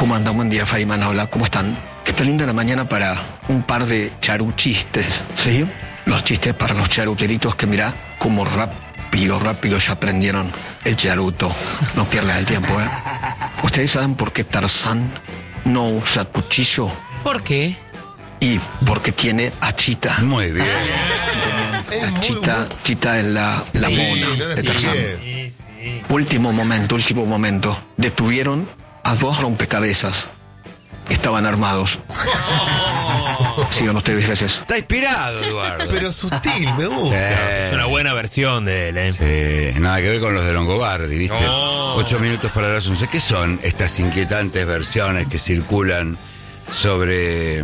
¿Cómo andan? Buen día, Feynman. Hola, ¿cómo están? Está linda la mañana para un par de charuchistes, ¿sí? Los chistes para los charuteritos que mirá cómo rápido ya aprendieron el charuto. No pierdas el tiempo, ¿eh? ¿Ustedes saben por qué Tarzán no usa cuchillo? ¿Por qué? Y porque tiene a Chita. Muy bien. Chita es la mona de Tarzán. Último momento. Detuvieron a 2 rompecabezas. Estaban armados. Sigan ustedes, gracias. Está inspirado, Eduardo. Pero sutil, me gusta. Es una buena versión de él, ¿eh? Sí, nada que ver con los de Longobardi, ¿viste? No. 8 minutos para las 11. ¿Qué son estas inquietantes versiones que circulan sobre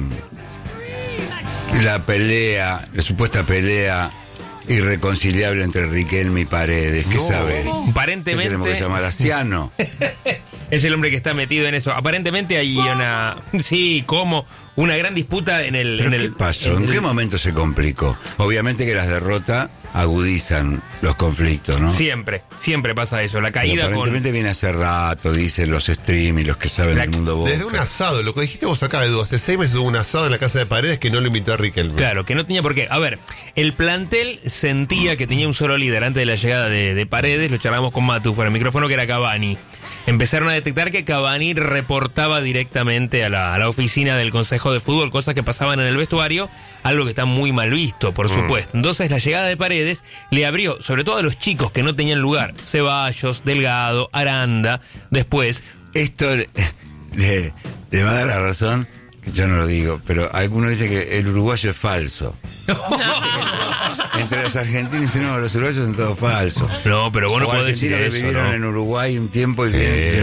la supuesta pelea irreconciliable entre Riquelme y Paredes? ¿Qué sabes? Aparentemente. ¿Qué tenemos que llamar a Ciano? Es el hombre que está metido en eso. Aparentemente hay una... Sí, como una gran disputa en el... ¿Pero qué pasó? ¿En qué momento se complicó? Obviamente que las derrotas agudizan los conflictos, ¿no? Siempre pasa eso. La caída Pero aparentemente viene hace rato, dicen los stream y los que saben del mundo Boca. Desde un asado, lo que dijiste vos acá, Edu, hace 6 meses hubo un asado en la casa de Paredes que no lo invitó a Riquelme. Claro, que no tenía por qué. A ver, el plantel sentía que tenía un solo líder antes de la llegada de Paredes. Lo charlamos con Matu fuera el micrófono, que era Cavani. Empezaron a detectar que Cavani reportaba directamente a la oficina del Consejo de Fútbol, cosas que pasaban en el vestuario, algo que está muy mal visto, por supuesto. Entonces la llegada de Paredes le abrió, sobre todo a los chicos que no tenían lugar, Ceballos, Delgado, Aranda, después... Esto le va a dar la razón, que yo no lo digo, pero algunos dicen que el uruguayo es falso. Entre los argentinos dicen, no, los uruguayos son todos falsos. No, pero vos no podés decir argentinos que eso, vivieron ¿no? en Uruguay un tiempo y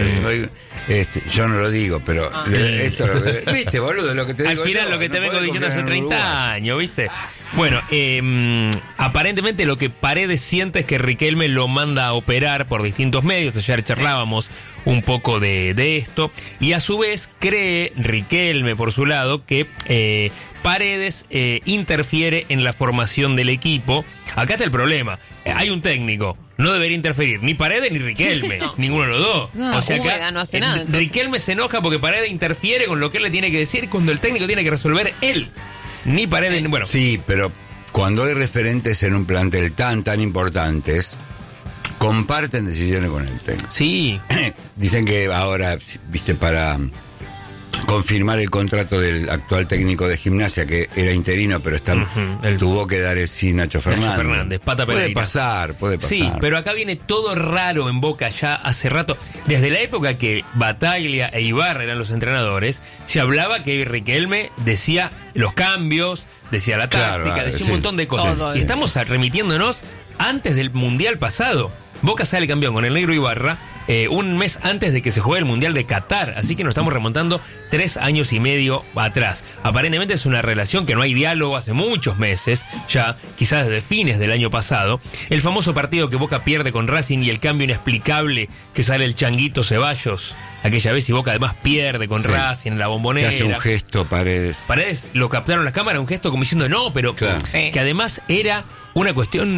yo no lo digo, pero esto viste, boludo, lo que te digo. Al final, lo que te vengo diciendo hace 30 años, ¿viste? Bueno, aparentemente lo que Paredes siente es que Riquelme lo manda a operar por distintos medios. Ayer charlábamos un poco de esto. Y a su vez cree Riquelme, por su lado, que Paredes interfiere en la formación del equipo. Acá está el problema. Hay un técnico. No debería interferir ni Paredes ni Riquelme. No. Ninguno de los dos. No, o sea que no hace nada. Entonces. Riquelme se enoja porque Paredes interfiere con lo que él le tiene que decir cuando el técnico tiene que resolver él. Ni Paredes, ni... Bueno. Sí, pero cuando hay referentes en un plantel tan importantes, comparten decisiones con el técnico. Sí. Dicen que ahora, viste, para confirmar el contrato del actual técnico de Gimnasia, que era interino, pero tuvo que dar el sí Nacho Fernández. Pata Pereira. Puede pasar. Sí, pero acá viene todo raro en Boca ya hace rato. Desde la época que Bataglia e Ibarra eran los entrenadores, se hablaba que Riquelme decía los cambios, decía la táctica, decía un montón de cosas. Y estamos remitiéndonos antes del Mundial pasado. Boca sale campeón con el negro Ibarra un mes antes de que se juegue el Mundial de Qatar, así que nos estamos remontando 3 años y medio atrás. Aparentemente es una relación que no hay diálogo hace muchos meses, ya quizás desde fines del año pasado. El famoso partido que Boca pierde con Racing y el cambio inexplicable que sale el Changuito Ceballos, aquella vez, y Boca además pierde con Racing en la Bombonera. Que hace un gesto Paredes. Paredes lo captaron las cámaras, un gesto como diciendo no, pero que además era una cuestión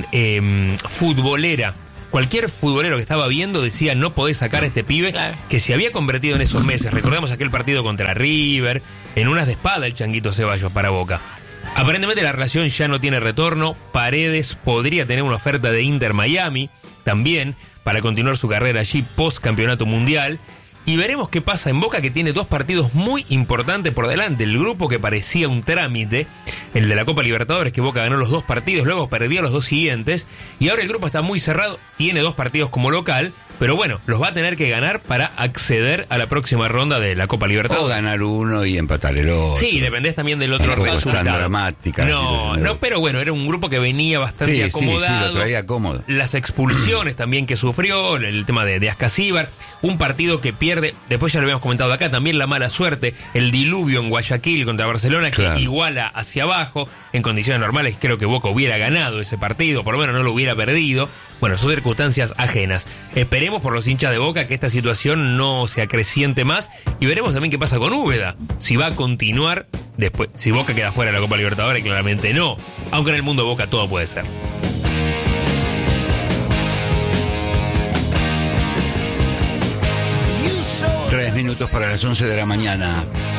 futbolera. Cualquier futbolero que estaba viendo decía, no podés sacar a este pibe, que se había convertido en esos meses. Recordemos aquel partido contra River, en unas de espada el Changuito Ceballos para Boca. Aparentemente la relación ya no tiene retorno. Paredes podría tener una oferta de Inter Miami también para continuar su carrera allí post campeonato mundial. Y veremos qué pasa en Boca, que tiene 2 partidos muy importantes por delante. El grupo que parecía un trámite, el de la Copa Libertadores, que Boca ganó los 2 partidos, luego perdió los 2 siguientes. Y ahora el grupo está muy cerrado, tiene 2 partidos como local, pero bueno, los va a tener que ganar para acceder a la próxima ronda de la Copa Libertadores. O ganar uno y empatar el otro. Sí, dependés también del otro resultado. Tan dramática. No, pero bueno, era un grupo que venía bastante acomodado. Sí, lo traía cómodo. Las expulsiones también que sufrió, el tema de Ascasíbar, un partido que pierde, después ya lo habíamos comentado acá, también la mala suerte, el diluvio en Guayaquil contra Barcelona, que iguala hacia abajo. En condiciones normales creo que Boca hubiera ganado ese partido, por lo menos no lo hubiera perdido. Bueno, son circunstancias ajenas. Esperemos por los hinchas de Boca que esta situación no se acreciente más, y veremos también qué pasa con Úbeda, si va a continuar después. Si Boca queda fuera de la Copa Libertadores, claramente no, aunque en el mundo de Boca todo puede ser. 3 minutos para las 11 de la mañana.